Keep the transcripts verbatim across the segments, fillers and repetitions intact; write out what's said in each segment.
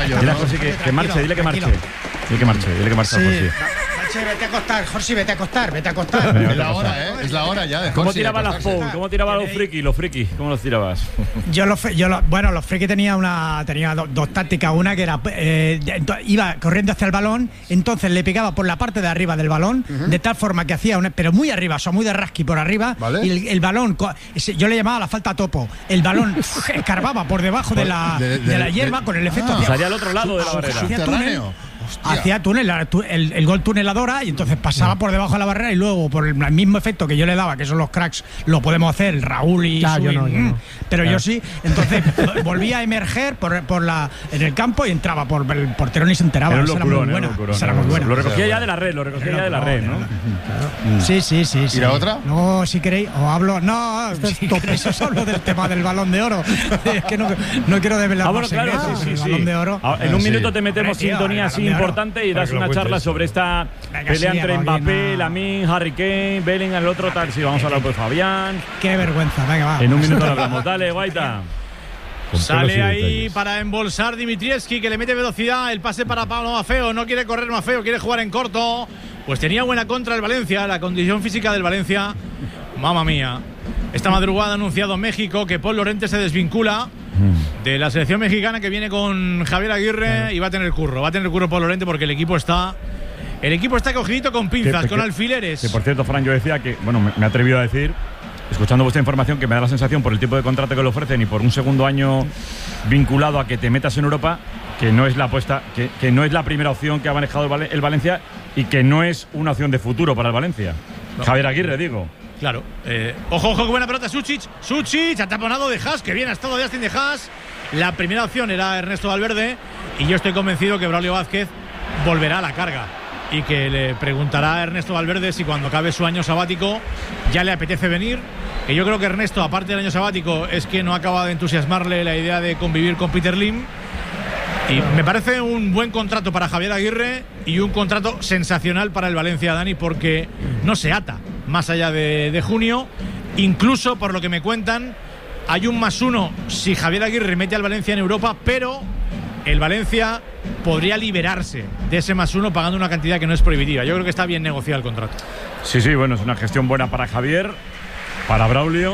Dile a Jorge que, que marche, dile que marche. Dile que marche, dile que marche sí. a Jorge. Marche, vete a acostar, Jorge, vete a acostar, vete a acostar. Es la hora, ¿eh? Es la hora ya de ¿Cómo Jorge tirabas de las acostarse. Paul? ¿Cómo tirabas los friki? Los friki, ¿cómo los tirabas? Yo los, yo los, bueno, los friki tenía una, tenía do, dos tácticas. Una que era, eh, iba corriendo hacia el balón, entonces le pegaba por la parte de arriba del balón, uh-huh. de tal forma que hacía, una, pero muy arriba, o sea, muy de rasqui por arriba, ¿vale? y el, el balón, yo le llamaba la falta topo, el balón escarbaba por debajo de la, de, de, de la hierba de, con el efecto. Ah, salía al otro lado de la barrera. Subterráneo. Hacía túnel, el, el gol tuneladora, y entonces pasaba por debajo de la barrera y luego por el mismo efecto que yo le daba, que son los cracks, lo podemos hacer Raúl y claro, Subin, yo no, yo no. pero claro. yo sí. Entonces volvía a emerger por, por la en el campo y entraba por el portero ni se enteraba. Era Esa era muy buena. Esa era muy buena. Lo recogía ya de la red, lo recogía ya de la red, ¿no? Claro. Sí, sí, sí. ¿Y la otra? No, si queréis, os hablo. No, si queréis, os hablo del tema del Balón de Oro. Es que no, no quiero desvelar ah, bueno, más claro, secretos. sí, sí, el sí. Balón de Oro. Ah, en un sí. minuto te metemos Hombre, tío, sintonía así importante y das una charla sobre esta Venga, pelea sí, entre aquí, Mbappé, no. Lamine, Harry Kane, Bellingham, el otro tal. Sí, vamos a hablar de Fabián. Qué vergüenza, venga, va. En un minuto lo hablamos. Dale, Guaita. Sale ahí para embolsar Dimitrievski, que le mete velocidad. El pase para Pablo Maffeo. No quiere correr Maffeo, quiere jugar en corto. Pues tenía buena contra el Valencia. La condición física del Valencia, mamma mía. Esta madrugada ha anunciado México que Paul Lorente se desvincula de la selección mexicana, que viene con Javier Aguirre, y va a tener curro. Va a tener curro Paul Lorente porque el equipo está... El equipo está cogidito con pinzas, que, con que, alfileres. Que por cierto, Fran, yo decía que, bueno, me, me he atrevido a decir, escuchando vuestra información, que me da la sensación por el tipo de contrato que le ofrecen y por un segundo año vinculado a que te metas en Europa, que no es la apuesta, que, que no es la primera opción que ha manejado el, Val el Valencia y que no es una opción de futuro para el Valencia. No. Javier Aguirre, digo. Claro. Eh, ojo, ojo, qué buena pelota, Suchic. Suchic, ataponado de Haas, que bien ha estado Justin de Haas. La primera opción era Ernesto Valverde, y yo estoy convencido que Braulio Vázquez volverá a la carga y que le preguntará a Ernesto Valverde si cuando acabe su año sabático ya le apetece venir. Que yo creo que Ernesto, aparte del año sabático, es que no acaba de entusiasmarle la idea de convivir con Peter Lim. Y me parece un buen contrato para Javier Aguirre y un contrato sensacional para el Valencia, Dani, porque no se ata más allá de, de junio. Incluso, por lo que me cuentan, hay un más uno si Javier Aguirre mete al Valencia en Europa, pero el Valencia podría liberarse de ese más uno pagando una cantidad que no es prohibitiva. Yo creo que está bien negociado el contrato. Sí, sí, bueno, es una gestión buena para Javier, para Braulio,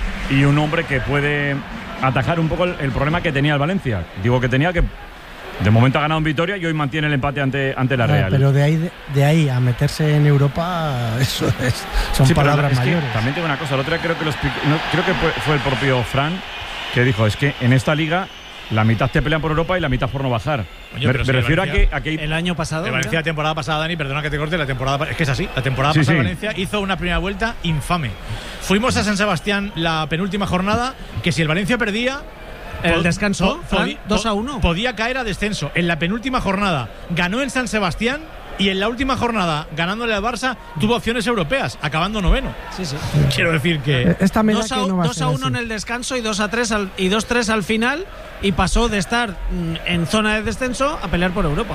y un hombre que puede atajar un poco el, el problema que tenía el Valencia. Digo que tenía que... De momento ha ganado en Vitoria y hoy mantiene el empate ante, ante la Real. Pero de ahí, de, de ahí a meterse en Europa, eso es, son sí, palabras es mayores. Que también tengo una cosa, el otro día creo que, los, no, creo que fue, fue el propio Fran que dijo, es que en esta liga la mitad te pelean por Europa y la mitad por no bajar. Oye, me me si refiero Valencia, a, que, a que... El año pasado... El Valencia la temporada pasada, Dani, perdona que te corte, la temporada... Es que es así, la temporada sí, pasada sí. Valencia hizo una primera vuelta infame. Fuimos a San Sebastián la penúltima jornada, que si el Valencia perdía... El descanso, Fran, dos a uno. Podía caer a descenso. En la penúltima jornada ganó en San Sebastián y en la última jornada, ganándole al Barça, tuvo opciones europeas, acabando noveno. Sí, sí. Quiero decir que... Esta dos a, no dos a uno en el descanso y dos a tres al, y dos tres al final, y pasó de estar en zona de descenso a pelear por Europa.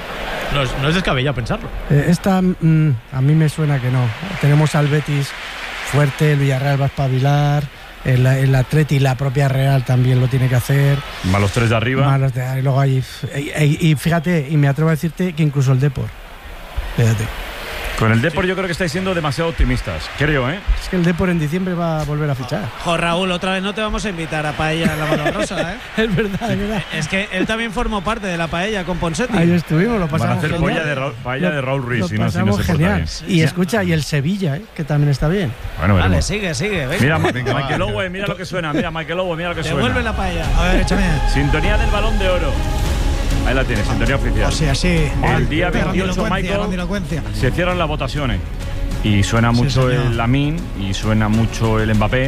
No es, no es descabellado pensarlo. Eh, esta mm, a mí me suena que no. Tenemos al Betis fuerte, el Villarreal va a espabilar... El, el Atleti y la propia Real también lo tiene que hacer. Más los tres de arriba. Más los de arriba. Y luego hay, y, y fíjate, y me atrevo a decirte que incluso el Depor. Fíjate. Con el Depor sí. Yo creo que estáis siendo demasiado optimistas. Creo, ¿eh? Es que el Depor en diciembre va a volver a fichar. Jo, Raúl, otra vez no te vamos a invitar a Paella en la Mano Rosa, ¿eh? Es verdad, es verdad. Es que él también formó parte de la Paella con Ponsetti. Ahí estuvimos, lo pasamos Van a hacer genial. paella de, Ra paella de Raúl Ruiz, lo si no, si no se genial. bien. Y escucha, y el Sevilla, ¿eh? Que también está bien. Bueno, vale, veremos. sigue, sigue. Venga. Mira, venga, Michael va, Owen, mira lo que suena. Mira, Michael Owen, mira lo que suena. Devuelve la paella. A ver, échame. Sintonía del Balón de Oro. Ahí la tienes, sintonía oficial. O sea, sí. El día veintiocho, Michael, se cierran las votaciones. Y suena mucho sí, el Lamine, y suena mucho el Mbappé,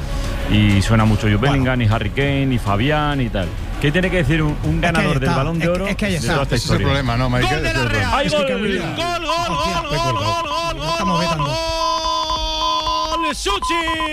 y suena mucho Jude Bellingham, bueno. y Harry Kane, y Fabián, y tal. ¿Qué tiene que decir un, un ganador es del está, Balón de Oro? Es que, es que de toda esta Ese es el problema, ¿no, Michael? ¡Gol de la Real! ¡Ay, gol! ¡Gol, gol, gol, gol, gol, gol, gol! Estamos vetando. de Suchic.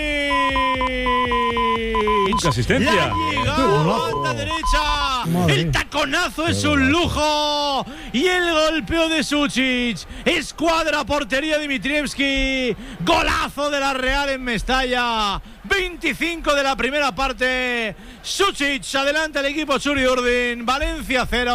Quinta asistencia. La llegada, banda derecha. Madre. El taconazo es un lujo. Y el golpeo de Suchic. Escuadra portería Dimitrievski. Golazo de la Real en Mestalla. veinticinco de la primera parte. Suchic adelanta el equipo Txuri Urdin. Valencia cero.